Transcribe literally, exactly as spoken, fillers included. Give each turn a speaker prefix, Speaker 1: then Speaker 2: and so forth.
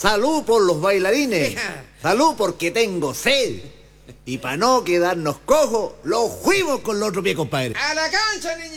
Speaker 1: Salud por los bailarines. Salud porque tengo sed. Y para no quedarnos cojos, lo fuimos con el otro pie, compadre.
Speaker 2: ¡A la cancha, niña!